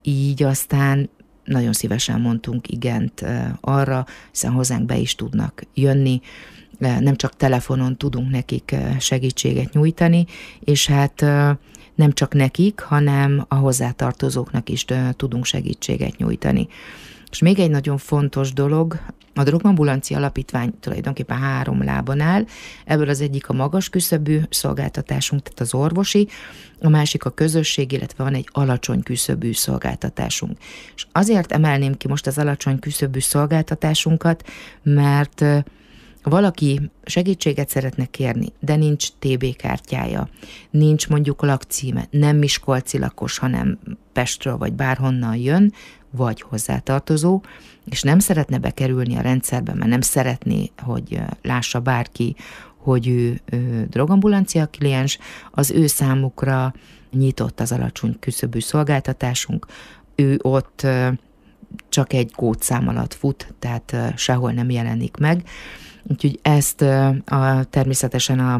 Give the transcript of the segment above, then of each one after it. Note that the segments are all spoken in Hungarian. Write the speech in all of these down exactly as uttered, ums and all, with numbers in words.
Így aztán nagyon szívesen mondtunk igent arra, hiszen hozzánk be is tudnak jönni, nem csak telefonon tudunk nekik segítséget nyújtani, és hát nem csak nekik, hanem a hozzátartozóknak is tudunk segítséget nyújtani. És még egy nagyon fontos dolog, a Drogambulancia Alapítvány tulajdonképpen három lábon áll, ebből az egyik a magas küszöbű szolgáltatásunk, tehát az orvosi, a másik a közösség, illetve van egy alacsony küszöbű szolgáltatásunk. És azért emelném ki most az alacsony küszöbű szolgáltatásunkat, mert valaki segítséget szeretne kérni, de nincs té bé kártyája, nincs mondjuk lakcíme, nem miskolci lakos, hanem Pestről vagy bárhonnan jön, vagy hozzátartozó, és nem szeretne bekerülni a rendszerbe, mert nem szeretné, hogy lássa bárki, hogy ő, ő drogambulancia kliens, az ő számukra nyitott az alacsony küszöbű szolgáltatásunk, ő ott csak egy kódszám alatt fut, tehát sehol nem jelenik meg. Úgyhogy ezt a, természetesen a,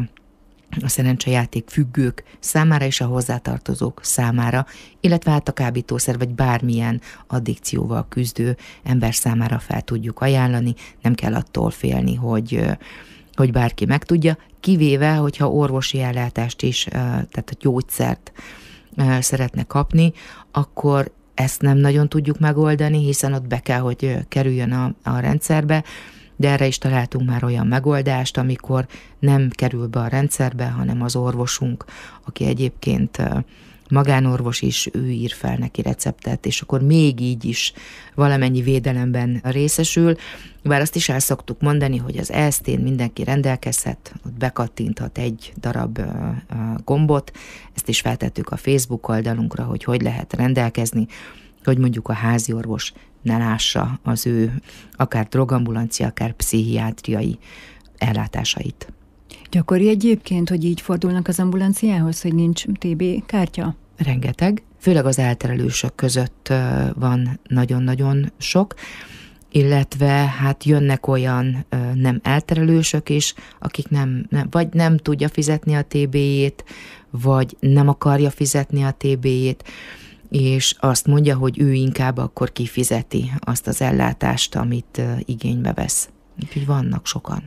a szerencsejáték függők számára és a hozzátartozók számára, illetve hát a kábítószer vagy bármilyen addikcióval küzdő ember számára fel tudjuk ajánlani, nem kell attól félni, hogy, hogy bárki megtudja, kivéve, hogyha orvosi ellátást is, tehát a gyógyszert szeretne kapni, akkor ezt nem nagyon tudjuk megoldani, hiszen ott be kell, hogy kerüljön a, a rendszerbe, de erre is találtunk már olyan megoldást, amikor nem kerül be a rendszerbe, hanem az orvosunk, aki egyébként magánorvos is, ő ír fel neki receptet, és akkor még így is valamennyi védelemben részesül. Bár azt is el szoktuk mondani, hogy az é es té-n mindenki rendelkezhet, ott bekattinthat egy darab gombot, ezt is feltettük a Facebook oldalunkra, hogy hogy lehet rendelkezni, hogy mondjuk a háziorvos ne lássa az ő akár drogambulancia, akár pszichiátriai ellátásait. Gyakori egyébként, hogy így fordulnak az ambulanciához, hogy nincs té bé kártya? Rengeteg. Főleg az elterelősök között van nagyon-nagyon sok, illetve hát jönnek olyan nem elterelősök is, akik nem, nem, vagy nem tudja fizetni a té béjét, vagy nem akarja fizetni a té béjét, és azt mondja, hogy ő inkább akkor kifizeti azt az ellátást, amit igénybe vesz. Úgyhogy vannak sokan.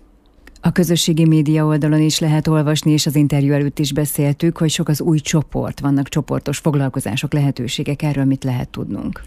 A közösségi média oldalon is lehet olvasni, és az interjú előtt is beszéltük, hogy sok az új csoport, vannak csoportos foglalkozások, lehetőségek, erről mit lehet tudnunk?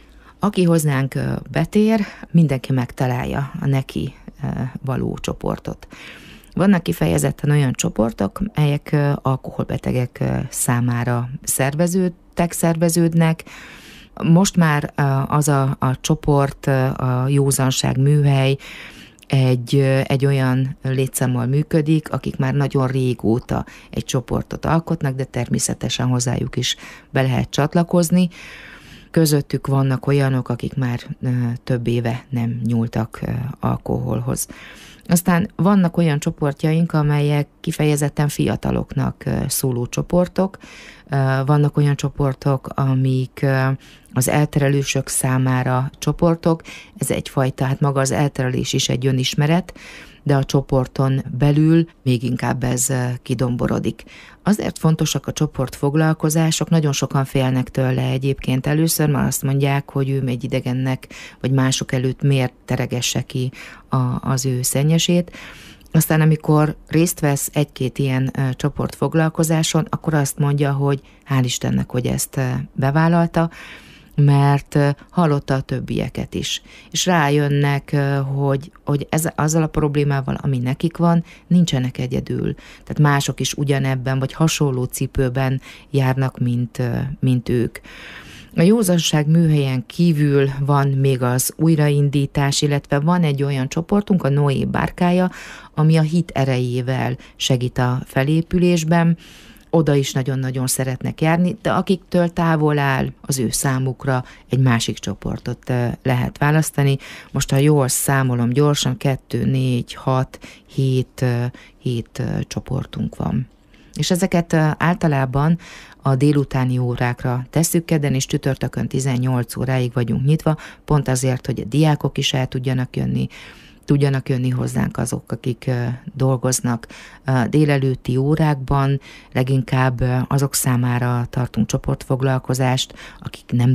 Aki hozzánk betér, mindenki megtalálja a neki való csoportot. Vannak kifejezetten olyan csoportok, melyek alkoholbetegek számára szerveződtek, szerveződnek. Most már az a, a csoport, a Józanság műhely egy, egy olyan létszámmal működik, akik már nagyon régóta egy csoportot alkotnak, de természetesen hozzájuk is be lehet csatlakozni. Közöttük vannak olyanok, akik már több éve nem nyúltak alkoholhoz. Aztán vannak olyan csoportjaink, amelyek kifejezetten fiataloknak szóló csoportok, vannak olyan csoportok, amik az elterelősök számára csoportok, ez egyfajta, hát maga az elterelés is egy önismeret, de a csoporton belül még inkább ez kidomborodik. Azért fontosak a csoportfoglalkozások, nagyon sokan félnek tőle egyébként először, mert azt mondják, hogy ő egy idegennek, vagy mások előtt miért teregesse ki a, az ő szennyesét. Aztán amikor részt vesz egy-két ilyen uh, csoportfoglalkozáson, akkor azt mondja, hogy hál' Istennek, hogy ezt uh, bevállalta, mert uh, hallotta a többieket is. És rájönnek, uh, hogy, hogy ez, azzal a problémával, ami nekik van, nincsenek egyedül. Tehát mások is ugyanebben, vagy hasonló cipőben járnak, mint, uh, mint ők. A Józanság műhelyen kívül van még az újraindítás, illetve van egy olyan csoportunk, a Noé bárkája, ami a hit erejével segít a felépülésben. Oda is nagyon-nagyon szeretnek járni, de akiktől távol áll, az ő számukra egy másik csoportot lehet választani. Most, ha jól számolom gyorsan, kettő, négy, hat, hét, hét csoportunk van. És ezeket általában a délutáni órákra tesszük, kedden és csütörtökön tizennyolc óráig vagyunk nyitva, pont azért, hogy a diákok is el tudjanak jönni, tudjanak jönni hozzánk azok, akik dolgoznak délelőtti órákban, leginkább azok számára tartunk csoportfoglalkozást, akik nem